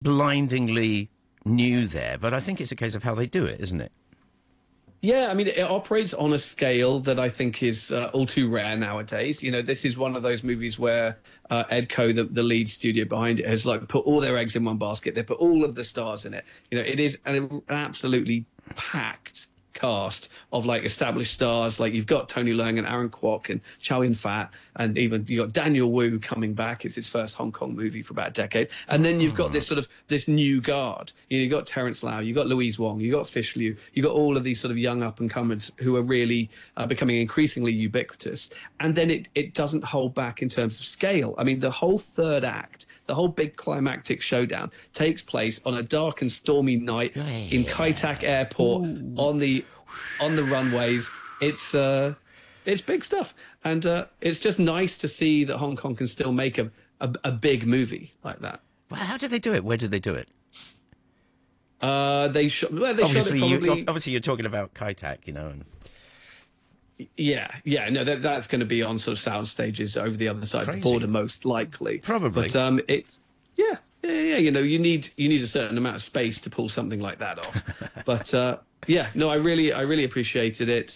blindingly new there, but I think it's a case of how they do it, isn't it? Yeah, I mean, it operates on a scale that I think is all too rare nowadays. You know, this is one of those movies where Edco, the lead studio behind it, has like put all their eggs in one basket. They put all of the stars in it. You know, it is an absolutely packed cast of like established stars. Like you've got Tony Leung and Aaron Kwok and Chow Yun-fat, and even you got Daniel Wu coming back. It's his first Hong Kong movie for about a decade. And then you've got this sort of this new guard. You know, you've got Terrence Lau, you've got Louise Wong, you've got Fish Liu, you've got all of these sort of young up and comers who are really becoming increasingly ubiquitous. And then it doesn't hold back in terms of scale. I mean, the whole third act, the whole big climactic showdown takes place on a dark and stormy night in Kai Tak Airport on the runways. It's big stuff, and it's just nice to see that Hong Kong can still make a big movie like that. Well, how do they do it? Where do they do it? They shot it probably. Obviously, you're talking about Kai Tak, you know. And... Yeah. No, that's going to be on sort of sound stages over the other side of the border, most likely. Probably. But it's yeah. You know, you need a certain amount of space to pull something like that off. But yeah, no, I really appreciated it.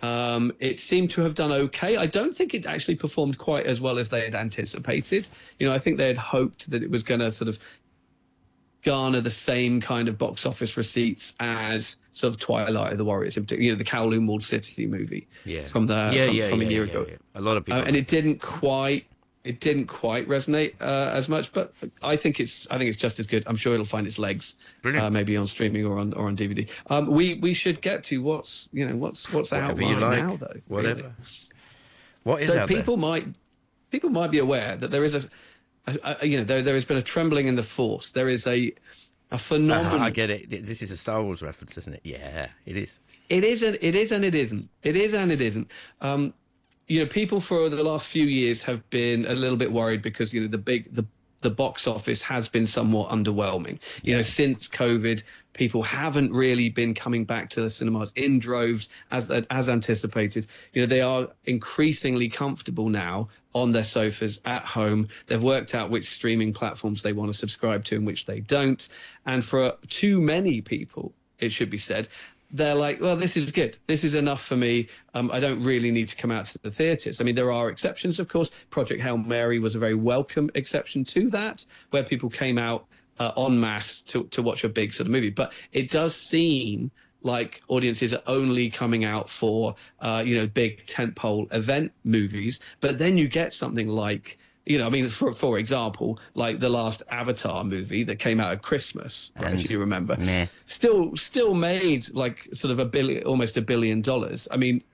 It seemed to have done okay. I don't think it actually performed quite as well as they had anticipated. You know, I think they had hoped that it was going to sort of garner the same kind of box office receipts as sort of Twilight of the Warriors, in particular, you know, the Kowloon Walled City movie from a year ago. Yeah. A lot of people, and it didn't quite resonate as much, but I think it's just as good. I'm sure it'll find its legs, maybe on streaming or on DVD. We should get to what's out right now, though. Whatever. Really. What is out there? People might be aware that there is there has been a trembling in the force. There is a phenomenon. I get it. This is a Star Wars reference, isn't it? Yeah, it is. It is and it isn't. It is and it isn't. You know, people for the last few years have been a little bit worried because, you know, the box office has been somewhat underwhelming. You know, since COVID, people haven't really been coming back to the cinemas in droves as anticipated. You know, they are increasingly comfortable now on their sofas at home. They've worked out which streaming platforms they want to subscribe to and which they don't. And for too many people, it should be said, they're like, well, this is good. This is enough for me. I don't really need to come out to the theatres. I mean, there are exceptions, of course. Project Hail Mary was a very welcome exception to that, where people came out en masse to watch a big sort of movie. But it does seem like audiences are only coming out for, big tentpole event movies. But then you get something like, you know, I mean, for example, like the last Avatar movie that came out at Christmas, right, if you remember, still made like sort of almost $1 billion. I mean,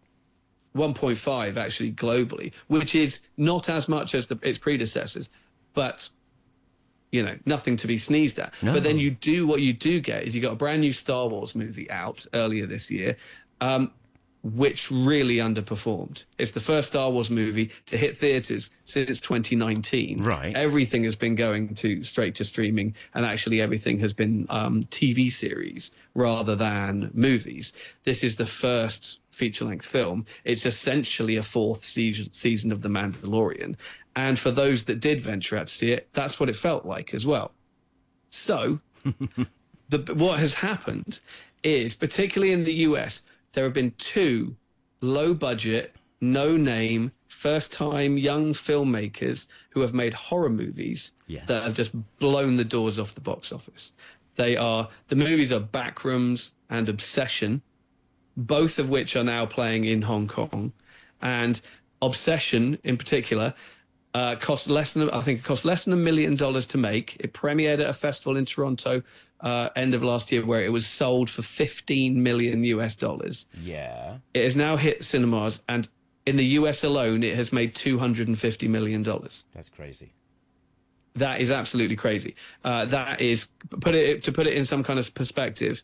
1.5 actually globally, which is not as much as its predecessors, but you know, nothing to be sneezed at. No. But then what you do get is you got a brand new Star Wars movie out earlier this year, which really underperformed. It's the first Star Wars movie to hit theaters since 2019. Right. Everything has been going straight to streaming, and actually everything has been TV series rather than movies. This is the first feature-length film. It's essentially a fourth season of The Mandalorian. And for those that did venture out to see it, that's what it felt like as well. So what has happened is, particularly in the US, there have been two low-budget, no-name, first-time young filmmakers who have made horror movies that have just blown the doors off the box office. The movies are Backrooms and Obsession, both of which are now playing in Hong Kong. And Obsession, in particular, cost less than $1 million to make. It premiered at a festival in Toronto end of last year, where it was sold for $15 million US. Yeah. It has now hit cinemas, and in the US alone, it has made $250 million. That's crazy. That is absolutely crazy. That is, to put it in some kind of perspective,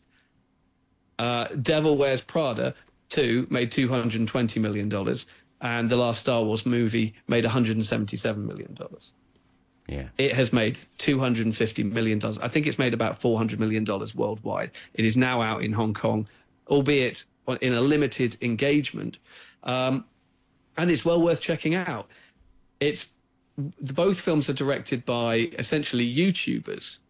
Devil Wears Prada 2 made $220 million, and the last Star Wars movie made $177 million. Yeah. It has made $250 million. I think it's made about $400 million worldwide. It is now out in Hong Kong, albeit in a limited engagement. And it's well worth checking out. Both films are directed by essentially YouTubers.